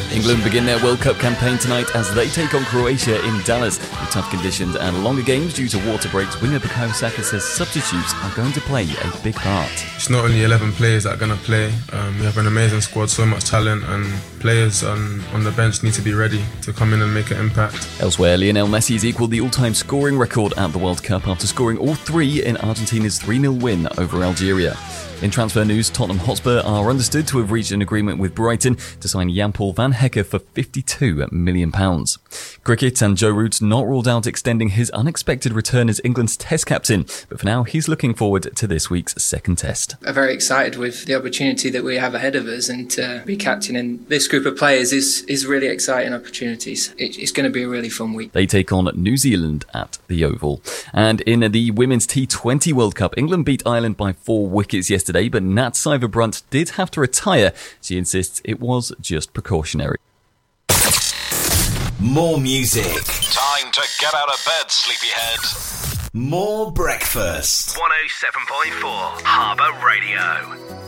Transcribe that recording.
England begin their World Cup campaign tonight as they take on Croatia in Dallas. With tough conditions and longer games due to water breaks, winger Bukayo Saka says substitutes are going to play a big part. It's not only 11 players that are going to play. We have an amazing squad, so much talent, and players on the bench need to be ready to come in and make an impact. Elsewhere, Lionel Messi has equalled the all-time scoring record at the World Cup after scoring all three in Argentina's 3-0 win over Algeria. In transfer news, Tottenham Hotspur are understood to have reached an agreement with Brighton to sign Jan-Paul van Hecke for £52 million. Cricket, and Joe Root's not ruled out extending his unexpected return as England's Test captain, but for now he's looking forward to this week's second Test. I'm very excited with the opportunity that we have ahead of us, and to be captaining this group of players is really exciting opportunities. It's going to be a really fun week. They take on New Zealand at the Oval. And in the Women's T20 World Cup, England beat Ireland by 4 wickets yesterday, but Nat Sciver-Brunt did have to retire. She insists it was just precautionary. More music. Time to get out of bed, sleepyhead. More breakfast. 107.4 Harbour Radio.